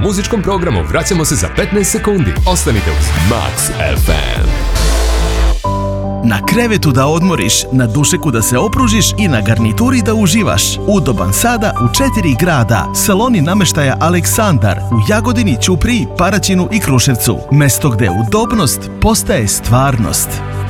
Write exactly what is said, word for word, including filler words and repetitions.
muzičkom programu vraćamo se za petnaest sekundi. Ostanite uz Max ef em. Na krevetu da odmoriš, na dušeku da se opružiš i na garnituri da uživaš. Udoban sada u četiri grada. Saloni namještaja Aleksandar u Jagodini, Ćupriji, Paraćinu i Kruševcu. Mesto gdje udobnost postaje stvarnost.